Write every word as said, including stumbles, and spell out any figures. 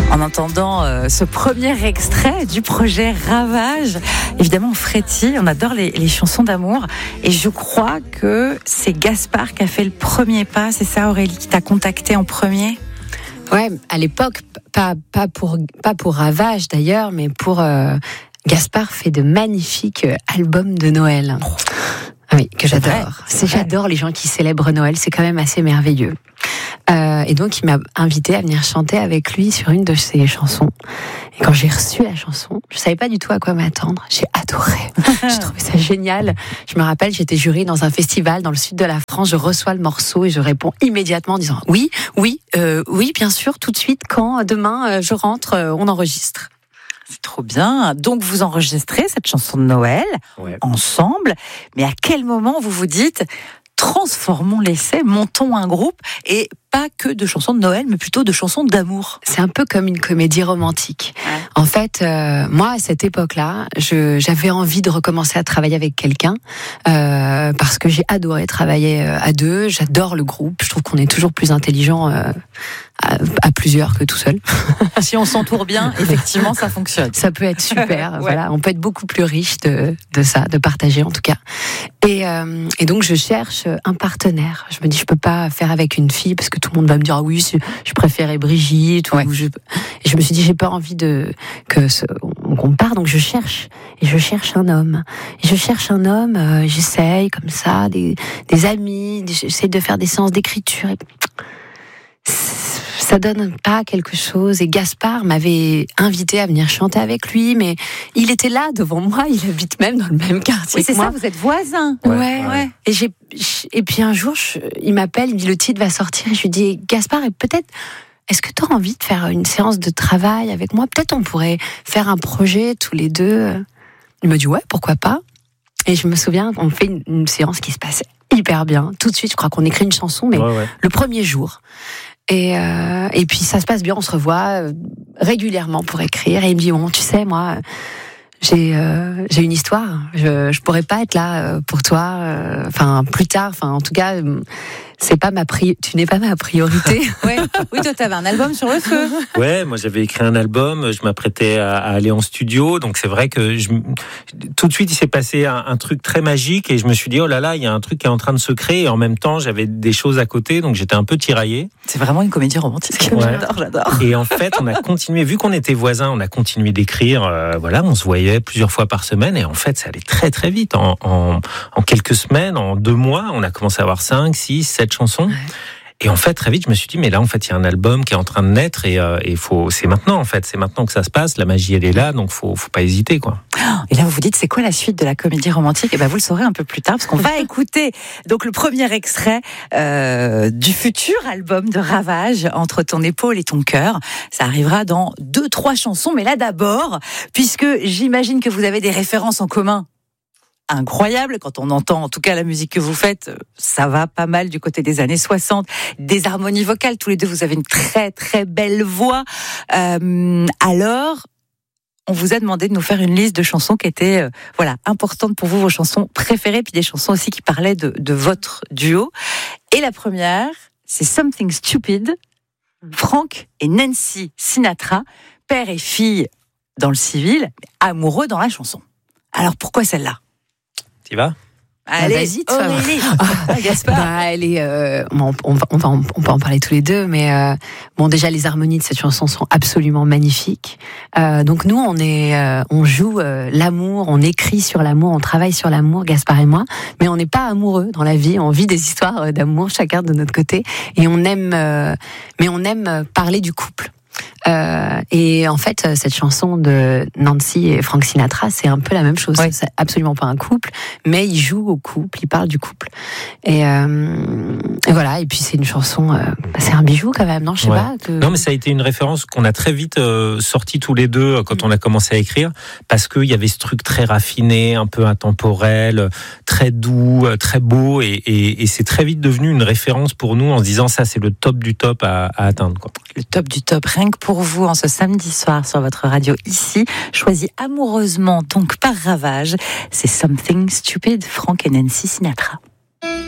En entendant euh, ce premier extrait du projet Ravage, évidemment on frétille, on adore les, les chansons d'amour et je crois que c'est Gaspard qui a fait le premier pas, c'est ça Aurélie, qui t'a contacté en premier? Ouais, à l'époque, pas, pas, pour, pas pour Ravage d'ailleurs, mais pour... Euh, Gaspard fait de magnifiques albums de Noël. Oui, que j'adore. Vrai, c'est c'est j'adore les gens qui célèbrent Noël, c'est quand même assez merveilleux. Euh, et donc, il m'a invité à venir chanter avec lui sur une de ses chansons. Et quand j'ai reçu la chanson, je savais pas du tout à quoi m'attendre. J'ai adoré. J'ai trouvé ça génial. Je me rappelle, j'étais jurée dans un festival dans le sud de la France. Je reçois le morceau et je réponds immédiatement en disant oui, oui, euh, oui, bien sûr, tout de suite. Quand demain euh, je rentre, euh, on enregistre. C'est trop bien. Donc vous enregistrez cette chanson de Noël ouais. ensemble. Mais à quel moment vous vous dites transformons l'essai, montons un groupe et pas que de chansons de Noël, mais plutôt de chansons d'amour? C'est un peu comme une comédie romantique. Ouais. En fait, euh, moi, à cette époque-là, je, j'avais envie de recommencer à travailler avec quelqu'un euh, parce que j'ai adoré travailler à deux. J'adore le groupe. Je trouve qu'on est toujours plus intelligent euh, à, à plusieurs que tout seul. Si on s'entoure bien, effectivement, ça fonctionne. Ça peut être super. ouais. Voilà, on peut être beaucoup plus riche de, de ça, de partager en tout cas. Et, euh, et donc, je cherche un partenaire. Je me dis, je peux pas faire avec une fille parce que tout le monde va me dire ah oui, je préférais Brigitte. Ouais. Ou je... Et je me suis dit, j'ai pas envie de que ce... on compare, donc je cherche et je cherche un homme. Et je cherche un homme. Euh, j'essaye comme ça, des, des amis. J'essaie de faire des séances d'écriture. Et... ça donne pas quelque chose. Et Gaspard m'avait invité à venir chanter avec lui, mais il était là devant moi. Il habite même dans le même quartier. Oui, c'est que moi. Ça. Vous êtes voisins. Ouais. ouais. ouais. Et j'ai et puis un jour, je, il m'appelle, il me dit le titre va sortir. Et je lui dis Gaspard, et peut-être, est-ce que tu auras envie de faire une séance de travail avec moi? Peut-être on pourrait faire un projet tous les deux. Il me dit ouais, pourquoi pas. Et je me souviens qu'on fait une, une séance qui se passe hyper bien. Tout de suite, je crois qu'on écrit une chanson, mais ouais, ouais. le premier jour. Et, euh, et puis ça se passe bien, on se revoit euh, régulièrement pour écrire. Et il me dit bon, tu sais, moi, j'ai euh, j'ai une histoire. Je je pourrais pas être là euh, pour toi. Enfin euh, plus tard. Enfin en tout cas. Euh, C'est pas ma pri... Tu n'es pas ma priorité. ouais. Oui, toi, t'avais un album sur le feu. Ouais, moi, j'avais écrit un album. Je m'apprêtais à, à aller en studio. Donc, c'est vrai que je... tout de suite, il s'est passé un, un truc très magique. Et je me suis dit, oh là là, il y a un truc qui est en train de se créer. Et en même temps, j'avais des choses à côté. Donc, j'étais un peu tiraillé. C'est vraiment une comédie romantique. Ouais. J'adore, j'adore. Et en fait, on a continué. Vu qu'on était voisins, on a continué d'écrire. Euh, voilà, on se voyait plusieurs fois par semaine. Et en fait, ça allait très, très vite. En, en, en quelques semaines, en deux mois, on a commencé à avoir cinq, six, sept chansons. Ouais. Et en fait, très vite, je me suis dit, mais là, en fait, il y a un album qui est en train de naître et, euh, et faut, c'est maintenant, en fait. C'est maintenant que ça se passe. La magie, elle est là, donc faut, faut pas hésiter, quoi. Et là, vous vous dites, c'est quoi la suite de la comédie romantique? Et ben, vous le saurez un peu plus tard, parce qu'on va écouter donc le premier extrait euh, du futur album de Ravage, Entre ton épaule et ton cœur. Ça arrivera dans deux, trois chansons. Mais là, d'abord, puisque j'imagine que vous avez des références en commun incroyable, quand on entend en tout cas la musique que vous faites, ça va pas mal du côté des années soixante, des harmonies vocales, tous les deux vous avez une très très belle voix. Euh, alors, on vous a demandé de nous faire une liste de chansons qui étaient euh, voilà, importantes pour vous, vos chansons préférées, puis des chansons aussi qui parlaient de, de votre duo. Et la première, c'est Something Stupid, Frank et Nancy Sinatra, père et fille dans le civil, amoureux dans la chanson. Alors pourquoi celle-là? Tu vas? Allez, ah, vas-y, Aurélie. Ah, Gaspard. Bah, elle est, euh, on, on, va, on, va en, on peut en parler tous les deux, mais euh, bon, déjà les harmonies de cette chanson sont absolument magnifiques. Euh, donc nous, on est, euh, on joue euh, l'amour, on écrit sur l'amour, on travaille sur l'amour, Gaspard et moi, mais on n'est pas amoureux dans la vie. On vit des histoires d'amour chacun de notre côté, et on aime, euh, mais on aime parler du couple. Euh, et en fait, cette chanson de Nancy et Frank Sinatra, c'est un peu la même chose. Oui. C'est absolument pas un couple, mais ils jouent au couple, ils parlent du couple. Et, euh, et voilà. Et puis c'est une chanson, euh, c'est un bijou quand même, non? Je sais ouais. pas. Que... Non, mais ça a été une référence qu'on a très vite euh, sorti tous les deux quand mmh. on a commencé à écrire, parce qu'il y avait ce truc très raffiné, un peu intemporel, très doux, très beau, et, et, et c'est très vite devenu une référence pour nous en se disant ça, c'est le top du top à, à atteindre, quoi. Le top du top, rien que pour vous, en ce samedi soir sur votre radio ici, choisi amoureusement donc par Ravage, c'est Something Stupid, Frank et Nancy Sinatra.